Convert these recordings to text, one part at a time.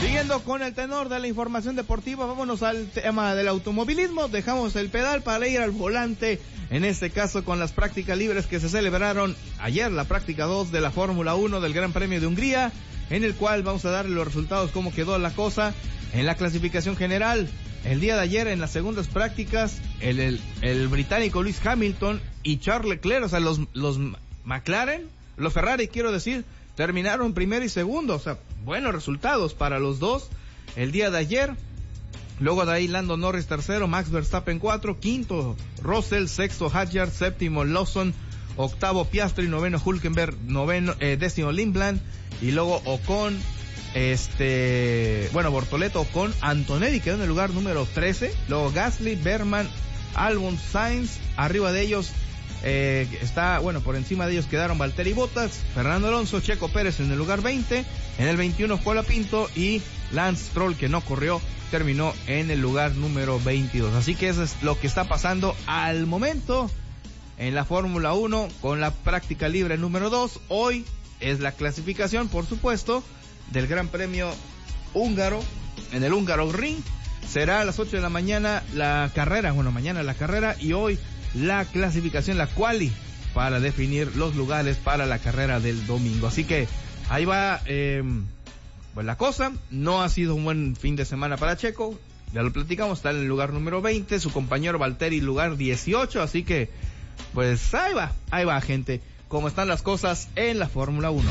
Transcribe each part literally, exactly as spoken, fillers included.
Siguiendo con el tenor de la información deportiva, vámonos al tema del automovilismo. Dejamos el pedal para ir al volante, en este caso con las prácticas libres que se celebraron ayer, la práctica dos de la Fórmula uno del Gran Premio de Hungría, en el cual vamos a darle los resultados, cómo quedó la cosa en la clasificación general. El día de ayer, en las segundas prácticas, el, el, el británico Lewis Hamilton y Charles Leclerc, o sea, los, los McLaren, los Ferrari, quiero decir, terminaron primero y segundo, o sea, buenos resultados para los dos el día de ayer. Luego de ahí Lando Norris tercero, Max Verstappen cuatro, quinto Russell, sexto Hadjar, séptimo Lawson, octavo Piastri, noveno Hülkenberg, noveno, eh, décimo Lindblad, y luego Ocon, este, bueno, Bortoleto, Ocon, Antonelli quedó en el lugar número trece, luego Gasly, Berman, Albon, Sainz, arriba de ellos Eh, está, bueno, por encima de ellos quedaron Valtteri Bottas, Fernando Alonso, Checo Pérez en el lugar veinte, en el veintiuno Colapinto y Lance Stroll, que no corrió, terminó en el lugar número veintidós. Así que eso es lo que está pasando al momento en la Fórmula uno con la práctica libre número dos. Hoy es la clasificación, por supuesto, del Gran Premio húngaro, en el Húngaro Ring. Será a las ocho de la mañana la carrera, bueno, mañana la carrera, y hoy la clasificación, la quali, para definir los lugares para la carrera del domingo. Así que ahí va eh, pues la cosa. No ha sido un buen fin de semana para Checo, ya lo platicamos, está en el lugar número veinte, su compañero Valtteri lugar dieciocho, así que pues ahí va, ahí va, gente, cómo están las cosas en la Fórmula uno.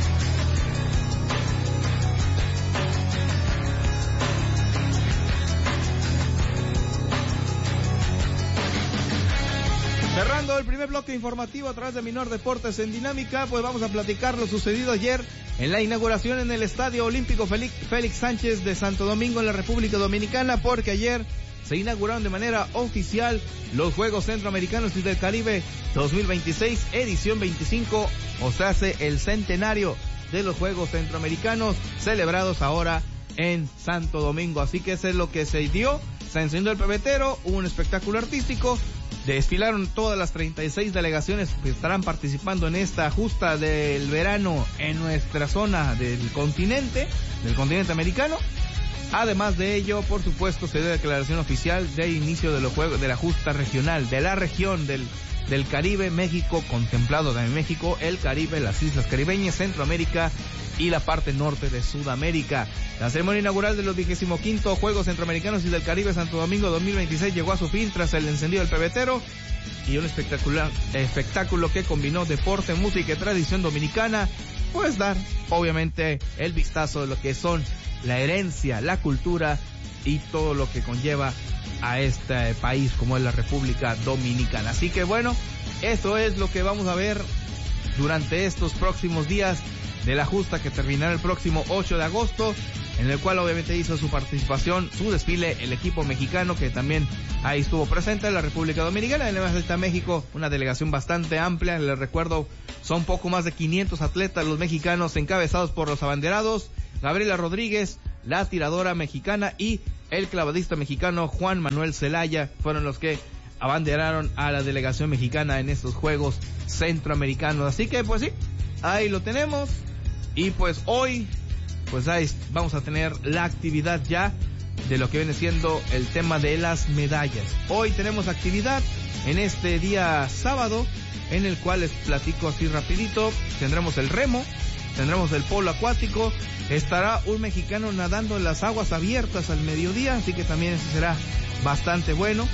Cerrando el primer bloque informativo a través de Minor Deportes en Dinámica, pues vamos a platicar lo sucedido ayer en la inauguración en el Estadio Olímpico Félix, Félix Sánchez de Santo Domingo en la República Dominicana, porque ayer se inauguraron de manera oficial los Juegos Centroamericanos y del Caribe dos mil veintiséis, edición veinticinco, o sea, hace el centenario de los Juegos Centroamericanos celebrados ahora en Santo Domingo. Así que eso es lo que se dio, se encendió el pebetero, hubo un espectáculo artístico. Desfilaron todas las treinta y seis delegaciones que estarán participando en esta justa del verano en nuestra zona del continente, del continente americano. Además de ello, por supuesto, se dio declaración oficial de inicio de los juegos de la justa regional, de la región del, del Caribe, México, contemplado de México, el Caribe, las islas caribeñas, Centroamérica y la parte norte de Sudamérica. La ceremonia inaugural de los vigésimo quinto Juegos Centroamericanos y del Caribe Santo Domingo dos mil veintiséis llegó a su fin tras el encendido del pebetero y un espectacular espectáculo que combinó deporte, música y tradición dominicana, pues dar obviamente el vistazo de lo que son la herencia, la cultura y todo lo que conlleva a este país como es la República Dominicana. Así que bueno, eso es lo que vamos a ver durante estos próximos días de la justa, que terminará el próximo ocho de agosto, en el cual obviamente hizo su participación, su desfile, el equipo mexicano, que también ahí estuvo presente en la República Dominicana. Además está México, una delegación bastante amplia, les recuerdo, son poco más de quinientos atletas los mexicanos, encabezados por los abanderados, Gabriela Rodríguez, la tiradora mexicana, y el clavadista mexicano Juan Manuel Zelaya, fueron los que abanderaron a la delegación mexicana en estos Juegos Centroamericanos. Así que pues sí, ahí lo tenemos. Y pues hoy, pues ahí vamos a tener la actividad ya de lo que viene siendo el tema de las medallas. Hoy tenemos actividad en este día sábado, en el cual les platico así rapidito. Tendremos el remo, tendremos el polo acuático, estará un mexicano nadando en las aguas abiertas al mediodía, así que también eso será bastante bueno,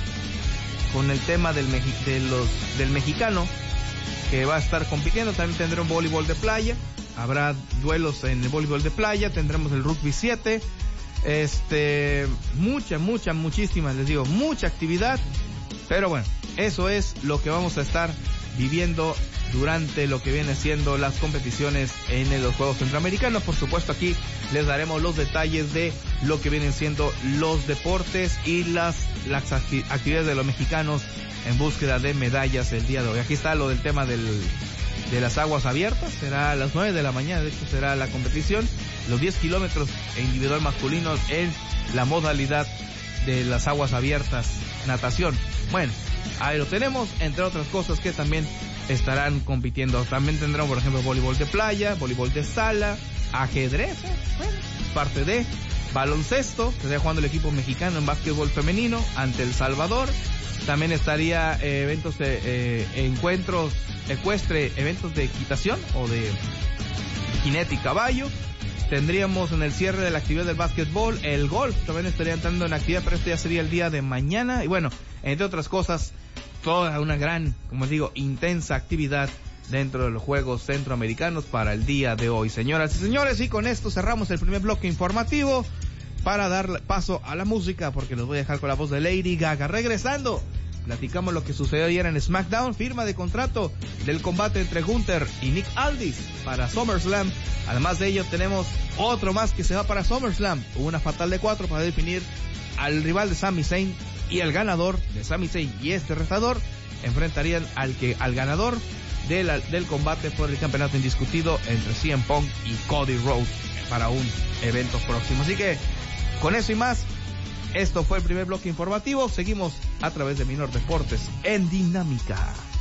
con el tema del, Meji- de los, del mexicano que va a estar compitiendo. También tendremos voleibol de playa, habrá duelos en el voleibol de playa, tendremos el rugby siete, este, mucha, mucha, muchísimas, les digo, mucha actividad, pero bueno, eso es lo que vamos a estar viviendo durante lo que viene siendo las competiciones en los Juegos Centroamericanos. Por supuesto, aquí les daremos los detalles de lo que vienen siendo los deportes y las, las actividades de los mexicanos en búsqueda de medallas el día de hoy. Aquí está lo del tema del, de las aguas abiertas, será a las nueve de la mañana, de hecho será la competición, los diez kilómetros individual masculinos en la modalidad de las aguas abiertas, natación. Bueno, ahí lo tenemos, entre otras cosas que también estarán compitiendo. También tendrán, por ejemplo, voleibol de playa, voleibol de sala, ajedrez, ¿eh? Bueno, parte de baloncesto, que estaría jugando el equipo mexicano en básquetbol femenino ante El Salvador. También estaría eh, eventos de eh, encuentros ecuestre, eventos de equitación o de jinete y caballo. Tendríamos en el cierre de la actividad del básquetbol, el golf también estaría entrando en actividad, pero este ya sería el día de mañana. Y bueno, entre otras cosas, toda una gran, como digo, intensa actividad dentro de los Juegos Centroamericanos para el día de hoy. Señoras y señores, y con esto cerramos el primer bloque informativo para dar paso a la música, porque los voy a dejar con la voz de Lady Gaga. Regresando, platicamos lo que sucedió ayer en SmackDown, firma de contrato del combate entre Gunther y Nick Aldis para SummerSlam. Además de ello, tenemos otro más que se va para SummerSlam, una fatal de cuatro para definir al rival de Sami Zayn, y el ganador de Sami Zayn y este retador enfrentarían al que al ganador de la, del combate por el campeonato indiscutido entre C M Punk y Cody Rhodes para un evento próximo. Así que con eso y más, esto fue el primer bloque informativo. Seguimos a través de Minor Deportes en Dinámica.